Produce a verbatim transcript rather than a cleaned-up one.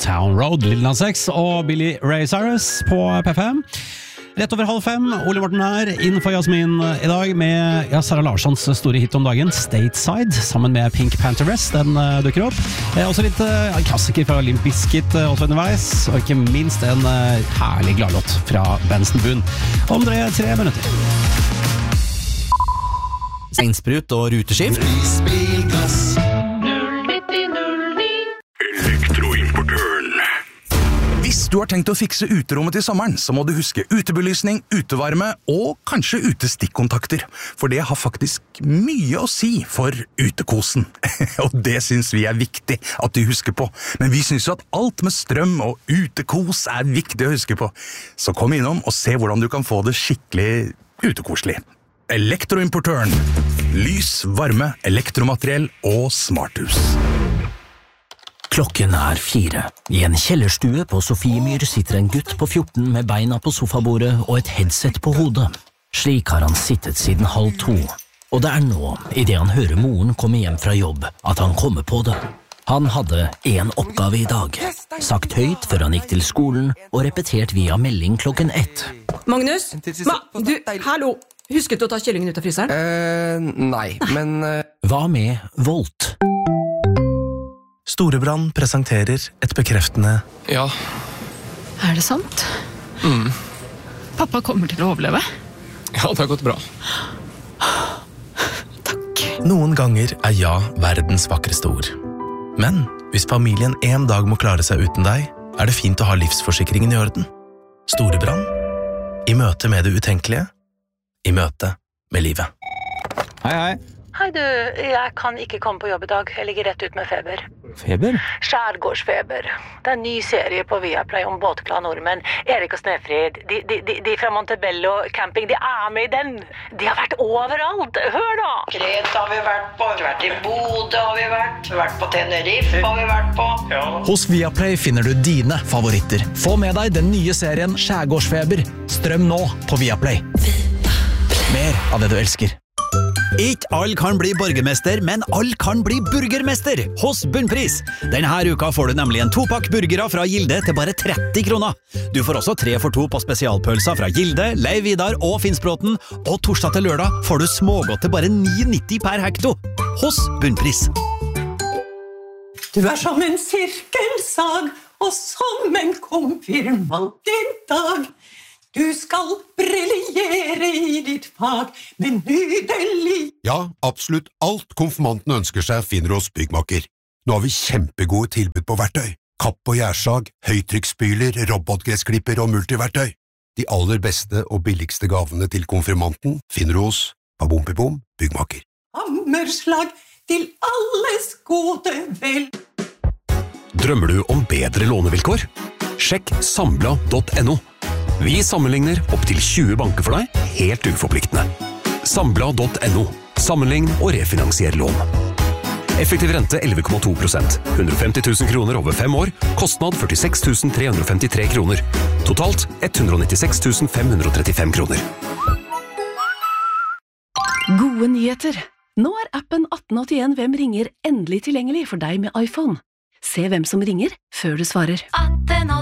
Town Road, Lil Nas X og Billy Ray Cyrus på P F M. Rett over halv fem, Ole Morten her, innenfor Jasmin i dag med ja, Sarah Larssons store hit om dagen, Stateside, sammen med Pink Pantheress, den uh, dukker opp. Eh, også litt uh, klassiker fra Limp Bizkit, uh, også underveis, og ikke minst en uh, herlig gladlåt fra Benson Boone. Om tre, tre minutter. Seinsprut og ruteskift. Prisbilgass. Hvis du har tenkt å fikse uterommet til sommeren, så må du huske utebelysning, utevarme og kanskje utestikkontakter. For det har faktisk mye å si for utekosen. Og det synes vi er viktig at du husker på. Men vi synes jo at alt med strøm og utekos er viktig å huske på. Så kom innom og se hvordan du kan få det skikkelig utekoselig. Elektroimportøren. Lys, varme, elektromateriell og smarthus. Klokken er fire. I en kjellerstue på Sofiemyr sitter en gutt på fjorten med beina på sofabordet og et headset på hodet. Slik har han sittet siden halv to. Og det er nå, i det han hører moren komme hjem fra jobb, at han kommer på det. Han hadde en oppgave i dag. Sagt høyt før han gikk til skolen, og repetert via melding klokken ett. Magnus? Ma, du, hallo! Husket du å ta kyllingen ut av fryseren? Eh, nei, men... Uh... Hva med Volt? Storebrand presenterer et bekreftende Ja. Er det sant? Mm. Pappa kommer til å overleve? Ja, det har gått bra. Takk. Noen ganger er ja verdens vakreste ord. Men hvis familien en dag må klare seg uten deg, er det fint å ha livsforsikringen i orden. Storebrand. I møte med det utenkelige. I møte med livet. Hei, hei. Hei du, jeg kan ikke komme på jobb i dag. Jeg ligger rett ut med feber. Feber? Skjærgårdsfeber. Det er en ny serie på Viaplay om båtglade nordmenn. Erik og Snefrid, de, de, de, de fra Montebello camping, de er med i den. De har vært overalt. Hør da! Kreta har vi vært på, vi har vært i Bodø har vi vært, vi har vært på Tenerife har vi vært på. Ja. Hos Viaplay finner du dine favoritter. Få med deg den nye serien Skjærgårdsfeber. Strøm nå på Viaplay. Mer av det du elsker. Ikke all kan bli borgermester, men all kan bli burgermester hos Bunnpris. Denne uka får du nemlig en topakk burgere fra Gilde til bare tretti kroner. Du får også tre for to på spesialpølser fra Gilde, Leiv Vidar og Finnsbråten, og torsdag til lørdag får du smågodt til bare ni nitti per hekto hos Bunnpris. Du er som en sirkelsag, og som en konfirmant i dag. Du skal briljere i ditt fag, men nydelig. Ja, absolutt alt konfirmanten ønsker seg finner hos Byggmaker. Nå har vi kjempegode tilbud på verktøy. Kapp og gjærsag, høytrykksspyler, robotgressklipper og multiverktøy. De aller beste og billigste gavene til konfirmanten finner du hos Babompibom Byggmaker. Hammerslag til alles gode vel. Drømmer du om bedre lånevilkår? Sjekk sambla punktum no. Vi sammenligner opp til tjue banker for deg, helt uforpliktende. Sambla punktum no. Sammenlign og refinansier lån. Effektiv rente elleve komma to prosent. hundre og femti tusen kroner over fem år. Kostnad førtiseks tusen tre hundre og femtitre kroner. Totalt ett hundre og nittiseks tusen fem hundre og trettifem kroner. Gode nyheter! Nå er appen atten åttien Hvem ringer endelig tilgjengelig for deg med iPhone. Se hvem som ringer før du svarer.